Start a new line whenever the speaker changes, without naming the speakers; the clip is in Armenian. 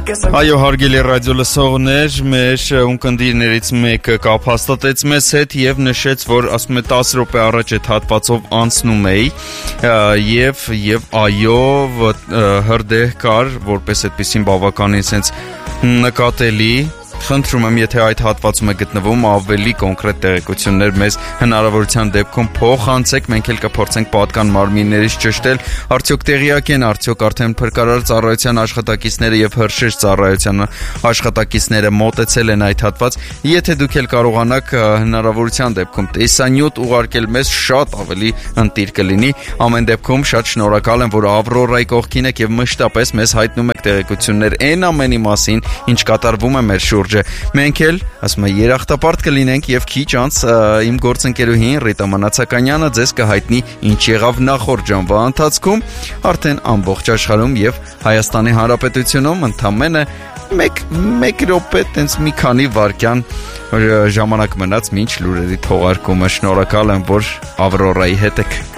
Այո, հարգելի ռադիո լսողներ, մեր ունկնդիրներից մեկը կապ հաստատեց մեզ հետ եւ նշեց, որ ասում է 10 րոպե առաջ այդ հատվածով անցնում էի եւ այո, հրդեհ կար, որպես այդպեսին բավականին sense նկատելի։ Խնդրում եմ, եթե այդ հատվածում է գտնվում ավելի կոնկրետ տեղեկություններ մեզ հնարավորության դեպքում փոխանցեք, մենք էլ կփորձենք պատկան մարմիններից ճշտել, արդյոք տեղյակ են, արդյոք արդեն փրկարար ծառայության աշխատակիցները եւ հրշեջ ծառայության աշխատակիցները մոտեցել են այդ հատված, եթե դուք էլ կարողանաք հնարավորության դեպքում տեսանյութ ուղարկել մեզ, շատ ավելի ընտիր կլինի, ամեն դեպքում շատ շնորհակալ եմ, որ Ավրորայի կողքին եք եւ մշտապես մեզ հայտնում եք տեղեկություններ այն ամենի մասին, ինչ կատարվում է մեր շուրջ։ Մենք էլ, ասում եմ, երախտապարտ կլինենք եւ քիչ անց իմ գործընկերուհին Ռիտա Մանացականյանը ձեզ կհայտնի ինչ եղավ նախորդ ժամվա ընթացքում, արդեն ամբողջ աշխարհում եւ Հայաստանի Հանրապետությունում ընդամենը 1 րոպե, տենց մի քանի վայրկյան ժամանակ մնաց մինչ լուրերի թողարկումը։ Շնորհակալ եմ, որ Ավրորայի հետ եք։